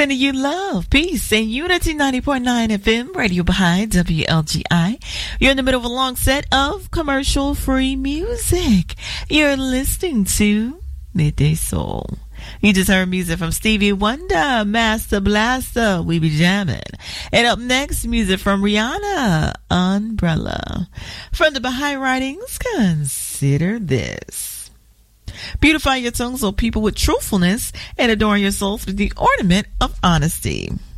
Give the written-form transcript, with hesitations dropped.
Sending you love, peace, and unity. 90.9 FM, Radio Baha'i, WLGI. You're in the middle of a long set of commercial-free music. You're listening to Midday Soul. You just heard music from Stevie Wonder, Master Blaster, We Be Jamming. And up next, music from Rihanna, Umbrella. From the Baha'i Writings, consider this. Beautify your tongue so people with truthfulness and adorn your souls with the ornament of honesty.